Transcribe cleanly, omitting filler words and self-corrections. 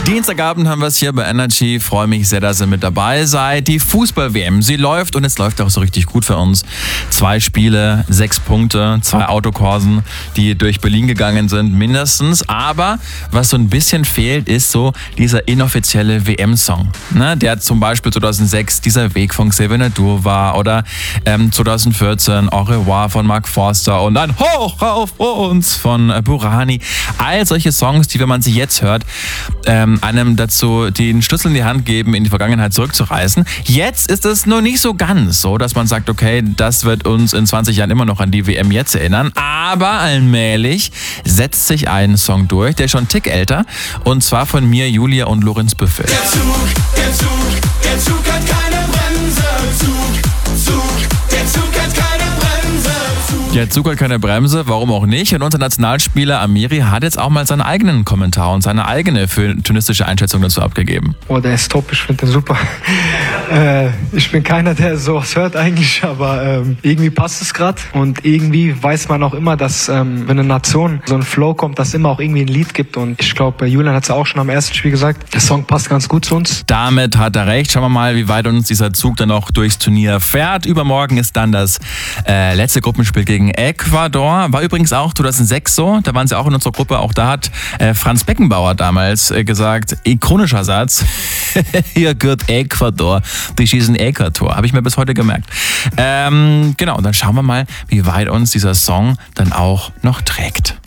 Dienstagabend haben wir es hier bei Energy. Freue mich sehr, dass ihr mit dabei seid. Die Fußball-WM, sie läuft und es läuft auch so richtig gut für uns. 2 Spiele, 6 Punkte, 2 Autokursen, die durch Berlin gegangen sind, mindestens. Aber was so ein bisschen fehlt, ist so dieser inoffizielle WM-Song. Ne? Der zum Beispiel 2006 dieser Weg von Xavier Naidoo war oder 2014 Au revoir von Mark Forster und ein Hoch auf uns von Burani. All solche Songs, die, wenn man sie jetzt hört, einem dazu den Schlüssel in die Hand geben, in die Vergangenheit zurückzureisen. Jetzt ist es noch nicht so ganz so, dass man sagt, okay, das wird uns in 20 Jahren immer noch an die WM jetzt erinnern. Aber allmählich setzt sich ein Song durch, der ist schon einen Tick älter. Und zwar von mir, Julia und Lorenz Büffel. Der Zug hat keine Bremse. Der Zug hat keine Bremse. Der Zug hat keine Bremse, warum auch nicht? Und unser Nationalspieler Amiri hat jetzt auch mal seinen eigenen Kommentar und seine eigene tunistische Einschätzung dazu abgegeben. Oh, der ist top, ich finde den super. Ich bin keiner, der sowas hört eigentlich, aber irgendwie passt es gerade. Und irgendwie weiß man auch immer, dass wenn eine Nation so ein Flow kommt, dass es immer auch irgendwie ein Lied gibt. Und ich glaube, Julian hat es auch schon am ersten Spiel gesagt, der Song passt ganz gut zu uns. Damit hat er recht. Schauen wir mal, wie weit uns dieser Zug dann noch durchs Turnier fährt. Übermorgen ist dann das letzte Gruppenspiel gegen Ecuador. War übrigens auch 2006 so. Da waren sie auch in unserer Gruppe. Auch da hat Franz Beckenbauer damals gesagt, ikonischer Satz, hier gehört Ecuador. Die schießen Ecuador. Habe ich mir bis heute gemerkt. Genau, und dann schauen wir mal, wie weit uns dieser Song dann auch noch trägt.